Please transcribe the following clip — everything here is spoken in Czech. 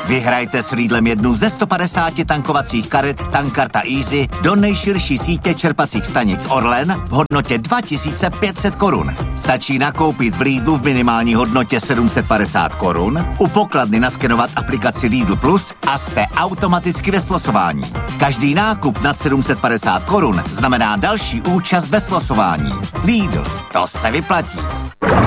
Vyhrajte s Lidlem jednu ze 150 tankovacích karet Tankkarta Easy do nejširší sítě čerpacích stanic Orlen v hodnotě 2500 korun. Stačí nakoupit v Lidlu v minimální hodnotě 750 korun, u pokladny naskenovat aplikaci Lidl Plus a jste automaticky ve slosování. Každý nákup nad 750 korun znamená další účast ve slosování. Lidl, to se vyplatí.